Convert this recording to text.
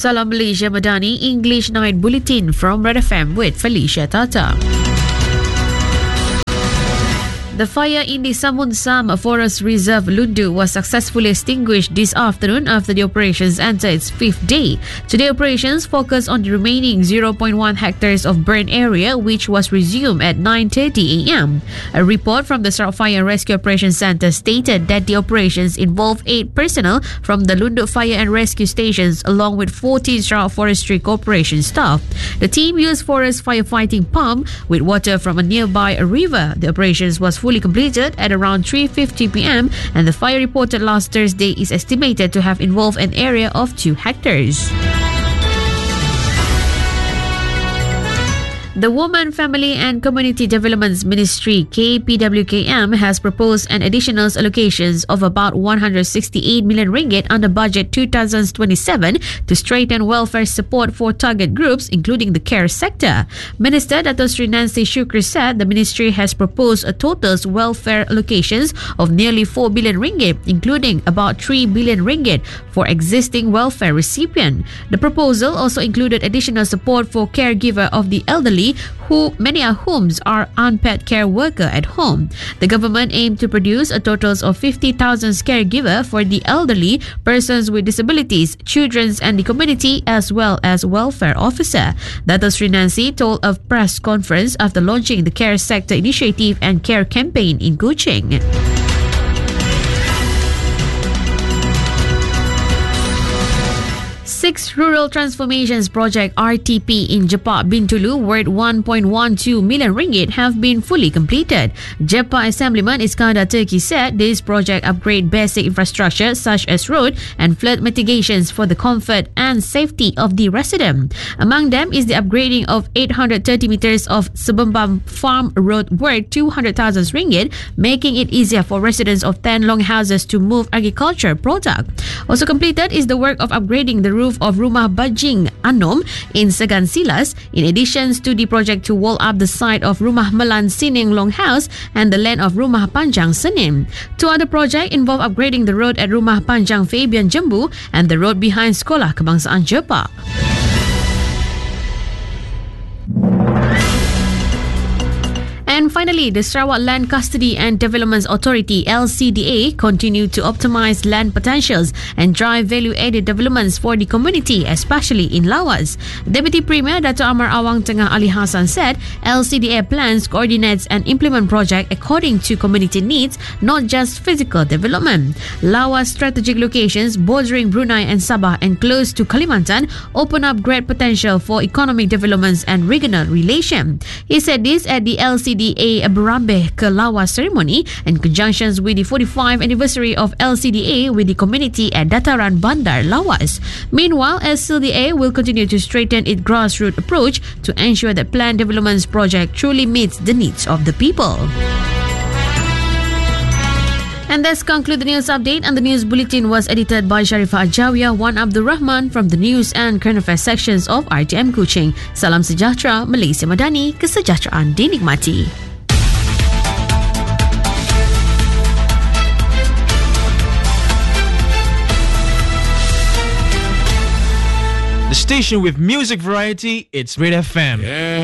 Salam Malaysia Madani English Night Bulletin from Red FM with Felicia Tata. The fire in the Samun Sam Forest Reserve Lundu was successfully extinguished this afternoon after the operations entered its fifth day. Today, operations focus on the remaining 0.1 hectares of burn area, which was resumed at 9:30 a.m. A report from the Sarawak Fire and Rescue Operations Centre stated that the operations involved 8 personnel from the Lundu Fire and Rescue Stations along with 14 Sarawak Forestry Corporation staff. The team used forest firefighting pump with water from a nearby river. The operations was fully completed at around 3:50 p.m. and the fire reported last Thursday is estimated to have involved an area of 2 hectares. The Women, Family and Community Development Ministry KPWKM has proposed an additional allocations of about 168 million ringgit under budget 2027 to strengthen welfare support for target groups including the care sector. Minister Dato Sri Nancy Shukri said the ministry has proposed a total welfare allocations of nearly 4 billion ringgit including about 3 billion ringgit for existing welfare recipient. The proposal also included additional support for caregiver of the elderly who many of whom are unpaid care worker at home. The government aimed to produce a total of 50,000 caregiver for the elderly, persons with disabilities, children and the community as well as welfare officer. Dato Sri Nancy told a press conference after launching the care sector initiative and care campaign in Kuching. 6 Rural Transformations Project RTP in Jepak Bintulu worth 1.12 million ringgit have been fully completed. Jepak Assemblyman Iskandar Turki said this project upgrade basic infrastructure such as road and flood mitigations for the comfort and safety of the resident. Among them is the upgrading of 830 meters of Sebembam Farm Road worth 200,000 ringgit, making it easier for residents of 10 longhouses to move agriculture product. Also completed is the work of upgrading the roof of Rumah Bajing Anom in Segan Silas, in addition to the project to wall up the site of Rumah Melan Sining Longhouse and the land of Rumah Panjang Senin. 2 other projects involve upgrading the road at Rumah Panjang Fabian Jembu and the road behind Sekolah Kebangsaan Jepak. And finally, the Sarawak Land Custody and Development Authority LCDA continue to optimize land potentials and drive value-added developments for the community, especially in Lawas. Deputy Premier Dato' Amar Awang Tengah Ali Hassan said LCDA plans, coordinates and implement project according to community needs, not just physical development. Lawas strategic locations bordering Brunei and Sabah and close to Kalimantan open up great potential for economic developments and regional relation. He said this at the LCDA Berambeh ke Lawas ceremony in conjunction with the 45th anniversary of LCDA with the community at Dataran Bandar Lawas. Meanwhile, LCDA will continue to strengthen its grassroots approach to ensure that planned development project truly meets the needs of the people. And that's conclude the news update, and the news bulletin was edited by Sharifah Ajawiyah, Wan Abdul Rahman from the news and current affairs sections of RTM Kuching. Salam sejahtera, Malaysia Madani, kesejahteraan dinikmati. The station with music variety, it's Red FM. Yeah.